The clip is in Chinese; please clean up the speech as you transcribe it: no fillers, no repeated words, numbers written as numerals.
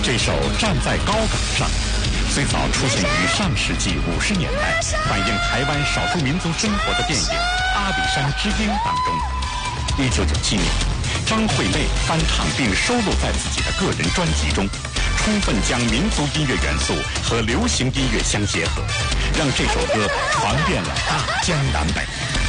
这首《站在高岗上》最早出现于上世纪50年代，反映台湾少数民族生活的电影《阿里山之鹰》当中。1997年，张惠妹翻唱并收录在自己的个人专辑中，充分将民族音乐元素和流行音乐相结合，让这首歌传遍了大江南北。